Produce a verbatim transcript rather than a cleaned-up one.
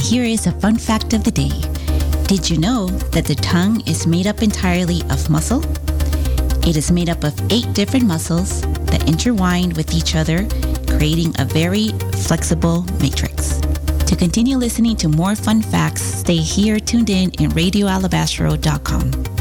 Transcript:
here is a fun fact of the day. Did you know that the tongue is made up entirely of muscle? It is made up of eight different muscles that intertwine with each other, creating a very flexible matrix. To continue listening to more fun facts, stay here tuned in in radio alabastro dot com.